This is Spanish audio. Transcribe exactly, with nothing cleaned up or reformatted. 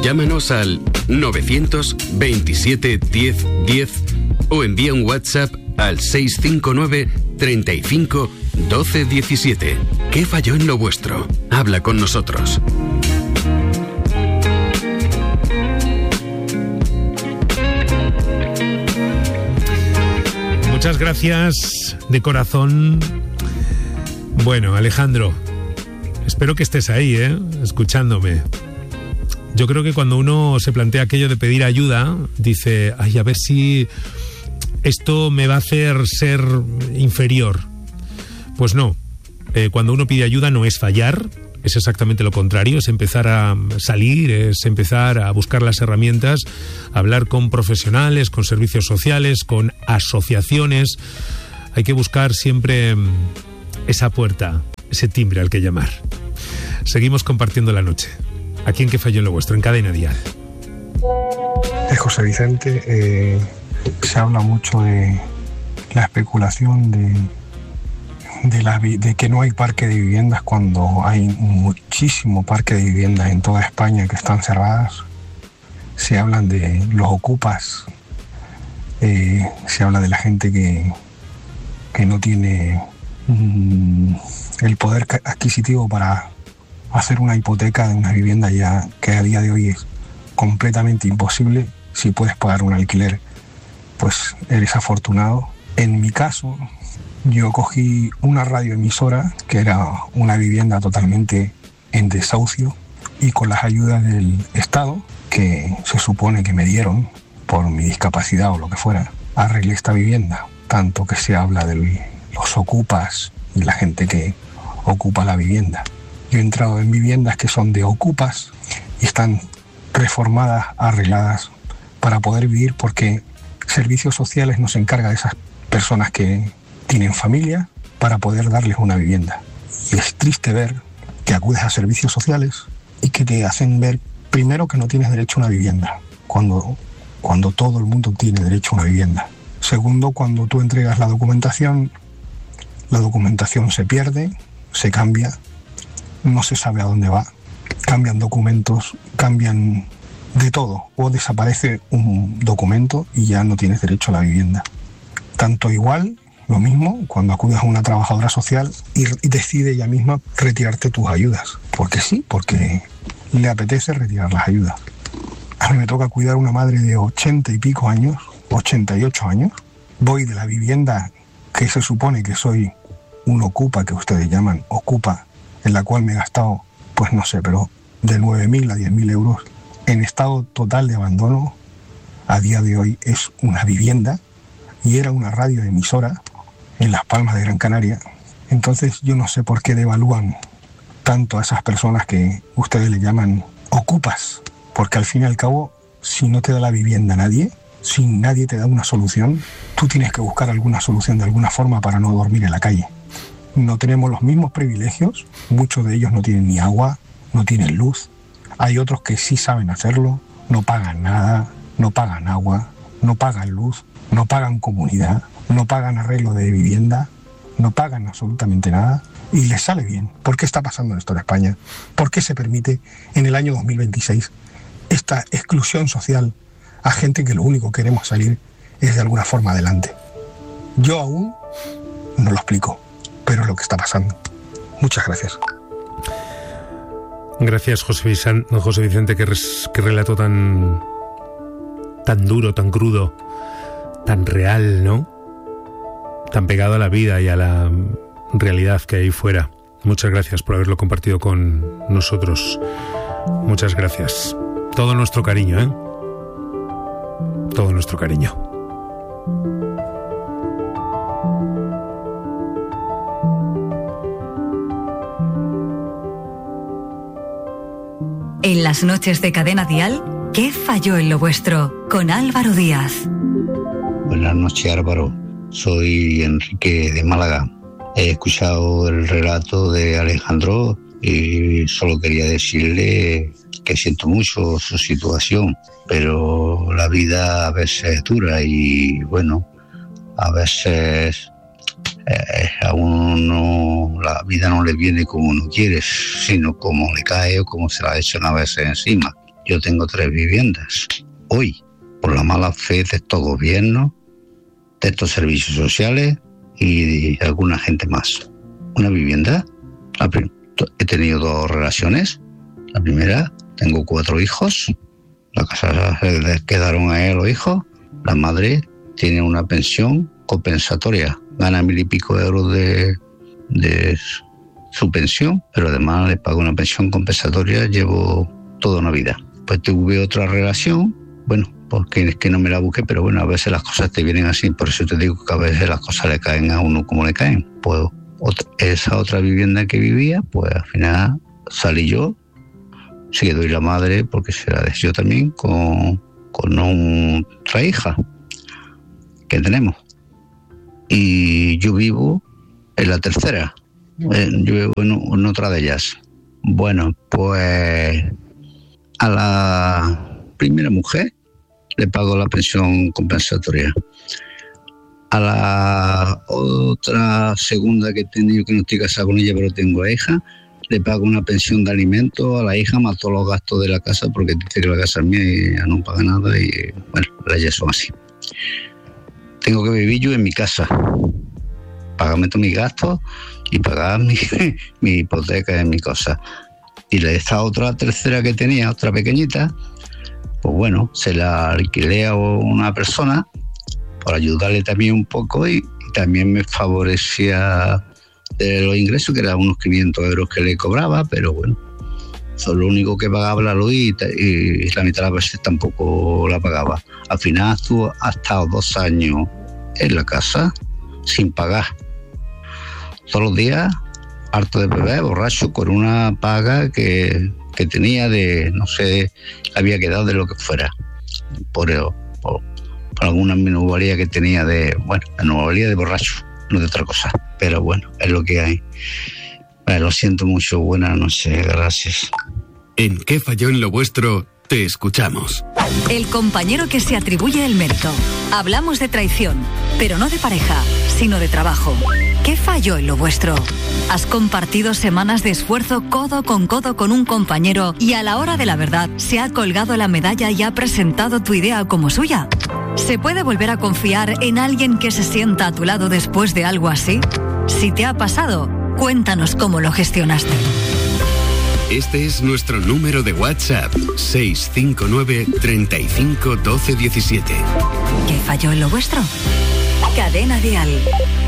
Llámanos al novecientos veintisiete diez diez o envía un WhatsApp al seis cinco nueve treinta y cinco doce diecisiete. ¿Qué falló en lo vuestro? Habla con nosotros. Muchas gracias de corazón. Bueno, Alejandro, espero que estés ahí, ¿eh? Escuchándome. Yo creo que cuando uno se plantea aquello de pedir ayuda, dice, ay, a ver si esto me va a hacer ser inferior. Pues no, eh, cuando uno pide ayuda no es fallar, es exactamente lo contrario, es empezar a salir, es empezar a buscar las herramientas, a hablar con profesionales, con servicios sociales, con asociaciones. Hay que buscar siempre esa puerta, ese timbre al que llamar. Seguimos compartiendo la noche. Aquí en ¿Qué falló en lo vuestro? En Cadena Dial. Es José Vicente. Eh, se habla mucho de la especulación de, de, la, de que no hay parque de viviendas cuando hay muchísimo parque de viviendas en toda España que están cerradas. Se hablan de los ocupas. Eh, se habla de la gente que, que no tiene mm, el poder adquisitivo para hacer una hipoteca de una vivienda, ya que a día de hoy es completamente imposible. Si puedes pagar un alquiler, pues eres afortunado. En mi caso, yo cogí una radioemisora que era una vivienda totalmente en desahucio, y con las ayudas del Estado, que se supone que me dieron por mi discapacidad o lo que fuera, arreglé esta vivienda. Tanto que se habla de los ocupas y la gente que ocupa la vivienda. Yo he entrado en viviendas que son de ocupas y están reformadas, arregladas para poder vivir, porque Servicios Sociales nos encarga de esas personas que tienen familia para poder darles una vivienda. Y es triste ver que acudes a Servicios Sociales y que te hacen ver, primero, que no tienes derecho a una vivienda, cuando, cuando todo el mundo tiene derecho a una vivienda. Segundo, cuando tú entregas la documentación, la documentación se pierde, se cambia, no se sabe a dónde va, cambian documentos, cambian de todo, o desaparece un documento y ya no tienes derecho a la vivienda. Tanto igual, lo mismo, cuando acudes a una trabajadora social y, y decide ella misma retirarte tus ayudas. Porque sí, porque le apetece retirar las ayudas. A mí me toca cuidar a una madre de ochenta y pico años, ochenta y ocho años. Voy de la vivienda que se supone que soy un ocupa, que ustedes llaman ocupa, en la cual me he gastado, pues no sé, pero de nueve mil a diez mil euros, en estado total de abandono. A día de hoy es una vivienda y era una radioemisora en Las Palmas de Gran Canaria. Entonces yo no sé por qué devalúan tanto a esas personas que ustedes le llaman ocupas, porque al fin y al cabo, si no te da la vivienda nadie, si nadie te da una solución, tú tienes que buscar alguna solución de alguna forma para no dormir en la calle. No tenemos los mismos privilegios, muchos de ellos no tienen ni agua, no tienen luz. Hay otros que sí saben hacerlo, no pagan nada, no pagan agua, no pagan luz, no pagan comunidad, no pagan arreglo de vivienda, no pagan absolutamente nada y les sale bien. ¿Por qué está pasando esto en España? ¿Por qué se permite en el año dos mil veintiséis esta exclusión social a gente que lo único que queremos salir es de alguna forma adelante? Yo aún no lo explico, pero es lo que está pasando. Muchas gracias. Gracias, José Vicente, José Vicente, qué, res, qué relato tan, tan duro, tan crudo, tan real, ¿no? Tan pegado a la vida y a la realidad que hay fuera. Muchas gracias por haberlo compartido con nosotros. Muchas gracias. Todo nuestro cariño, ¿eh? Todo nuestro cariño. En las noches de Cadena Dial, ¿qué falló en lo vuestro? Con Álvaro Díaz. Buenas noches, Álvaro. Soy Enrique de Málaga. He escuchado el relato de Alejandro y solo quería decirle que siento mucho su situación, pero la vida a veces es dura y, bueno, a veces eh, a uno la vida no le viene como uno quiere, sino como le cae o como se la echan a veces encima. yo tengo tres viviendas. Hoy, por la mala fe de estos gobiernos, de estos servicios sociales y de alguna gente más. Una vivienda. He tenido dos relaciones. La primera, tengo cuatro hijos. La casa se le quedaron a él los hijos. La madre tiene una pensión compensatoria. Gana mil y pico euros de, de su pensión, pero además le pago una pensión compensatoria. Llevo toda una vida. Pues tuve otra relación. Bueno, porque es que no me la busqué, pero bueno, a veces las cosas te vienen así. Por eso te digo que a veces las cosas le caen a uno como le caen. Pues otra, esa otra vivienda que vivía, pues al final salí yo. Se quedó y la madre, porque se la dejó también con, con otra hija que tenemos. Y yo vivo en la tercera. Eh, yo vivo en, en otra de ellas. Bueno, pues a la primera mujer le pago la pensión compensatoria. A la otra segunda que he tenido, que no estoy casado con ella, pero tengo hija, le pago una pensión de alimentos. A la hija más todos los gastos de la casa, porque dice que la casa es mía y ella no paga nada, y bueno, las ellas son así. Tengo que vivir yo en mi casa, pagarme todos mis gastos y pagar mi, mi hipoteca y mi cosa. Y esta otra tercera que tenía, otra pequeñita, pues bueno, se la alquilé a una persona para ayudarle también un poco, y, y también me favorecía de los ingresos, que eran unos quinientos euros que le cobraba, pero bueno, eso es lo único que pagaba la luz, y, y la mitad de las veces tampoco la pagaba. Al final estuvo, ha estado dos años en la casa sin pagar. Todos los días, harto de beber, borracho, con una paga que, que tenía de, no sé, había quedado de lo que fuera, por, por, por alguna minusvalía que tenía de, bueno, la minusvalía de borracho, no de otra cosa, pero bueno, es lo que hay. Bueno, lo siento mucho, buenas noches, gracias. ¿En qué falló en lo vuestro? Te escuchamos. El compañero que se atribuye el mérito. Hablamos de traición, pero no de pareja, sino de trabajo. ¿Qué falló en lo vuestro? ¿Has compartido semanas de esfuerzo codo con codo con un compañero y a la hora de la verdad se ha colgado la medalla y ha presentado tu idea como suya? ¿Se puede volver a confiar en alguien que se sienta a tu lado después de algo así? Si te ha pasado, cuéntanos cómo lo gestionaste. Este es nuestro número de WhatsApp, seis cinco nueve, treinta y cinco, doce, diecisiete. ¿Qué falló en lo vuestro? Cadena Dial.